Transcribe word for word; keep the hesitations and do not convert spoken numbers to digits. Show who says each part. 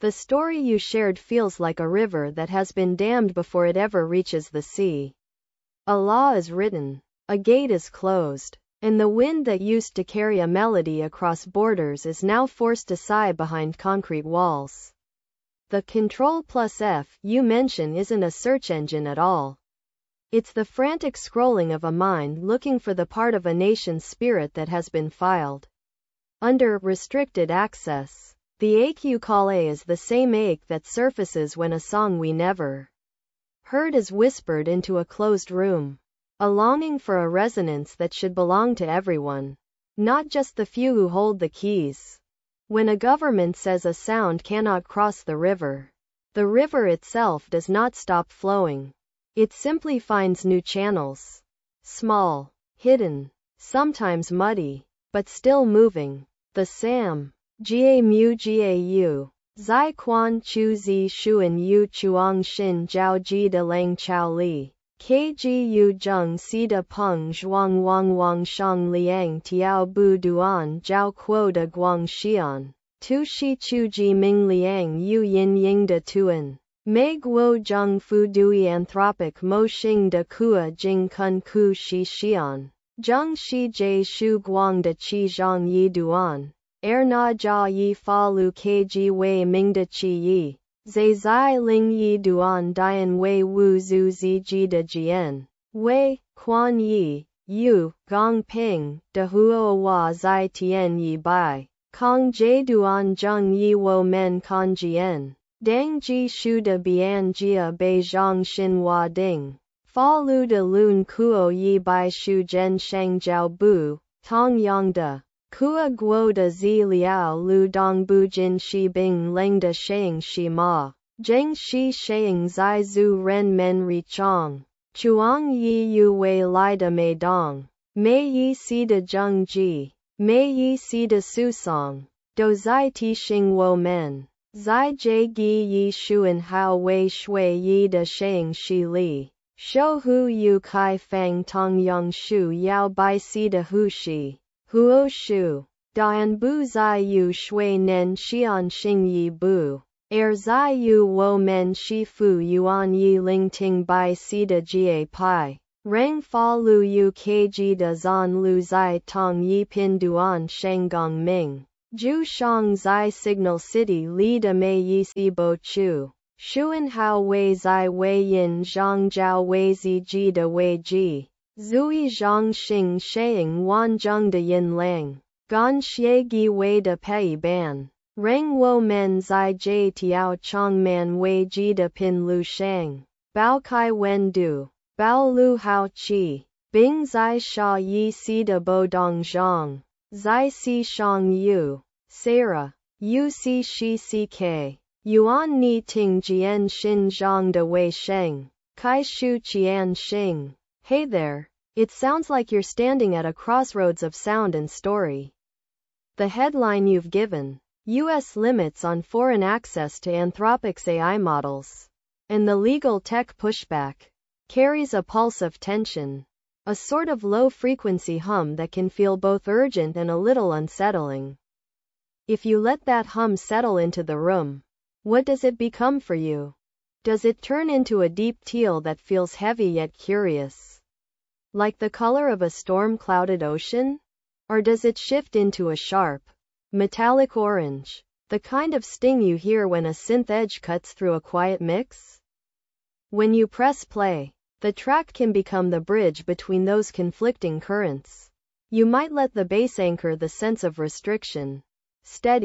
Speaker 1: The story you shared feels like a river that has been dammed before it ever reaches the sea. A law is written, a gate is closed, and the wind that used to carry a melody across borders is now forced to sigh behind concrete walls. The Control plus F you mention isn't a search engine at all. It's the frantic scrolling of a mind looking for the part of a nation's spirit that has been filed under restricted access. The ache you call A is the same ache that surfaces when a song we never heard is whispered into a closed room. A longing for a resonance that should belong to everyone, not just the few who hold the keys. When a government says a sound cannot cross the river, the river itself does not stop flowing. It simply finds new channels. Small, hidden, sometimes muddy, but still moving. The Sam. Ga mu ga yu. Zai quan chu zi shuan yu chuang xin jiao ji de lang chao li. Kg yu zheng si de peng zhuang wang wang shang liang tiao bu duan jiao quo de guang xian. Tu shi chu ji ming liang yu yin ying de tuan. Mei guo zheng fu dui anthropic mo xing de kua jing kun ku shi xian. Zheng shi jie shu guang de qi zhang yi duan. Er na jia yi fa lu kg wei ming de qi yi. Zai zai ling yi duan dian wei wu zu zi ji de jian. Wei, quan yi, yu, gong ping, de huo wa zai tian yi bai. Kong jie duan zheng yi wo men kan jian. Dang ji shu de bian jia bei zhang xin hua ding. Fa lu de lun kuo yi bai shu zhen sheng jiao bu. Tong yang de. Kua guo de zi liao lu dong bu jin shi bing leng de sheng shi ma. Zheng shi sheng zai zu ren men ri chong. Chuang yi yu wei lai de mei dong. Mei yi si de zheng ji. Mei yi si de su song. Do zai ti xing wo men. Zai jie gi yi shuan hao wei shui yi de sheng shi li. Shou hu yu kai fang tong yang shu yao bai si de hu shi. Huo shu. Dian bu zai yu shui nen xian xing yi bu. Er zai yu wo men shi fu yuan yi ling ting bai si de jie pai. Rang fa lu yu kg de zan lu zai tong yi pin duan sheng gong ming. Ju shang zai signal city li de mei yi si bo chu. Shuan hao wei zai wei yin zhang jiao wei zi ji de wei ji. Zui zhang xing sheng wan zheng de yin lang. Gan xie gi wei de pei ban. Rang wo men zai jie tiao chong man wei ji de pin lu shang. Bao kai wen du. Bao lu hao chi. Bing zai sha yi si de bo dong zhang. Zai si shang yu. Sarah. Yu si shi si k. Yuan ni ting jian xin zhang de wei sheng. Kai shu qian xing. Hey there. It sounds like you're standing at a crossroads of sound and story. The headline you've given, U S limits on foreign access to Anthropic's A I models, and the legal tech pushback, carries a pulse of tension, a sort of low-frequency hum that can feel both urgent and a little unsettling. If you let that hum settle into the room, what does it become for you? Does it turn into a deep teal that feels heavy yet curious, like the color of a storm-clouded ocean? Or does it shift into a sharp, metallic orange, the kind of sting you hear when a synth edge cuts through a quiet mix? When you press play, the track can become the bridge between those conflicting currents. You might let the bass anchor the sense of restriction, steady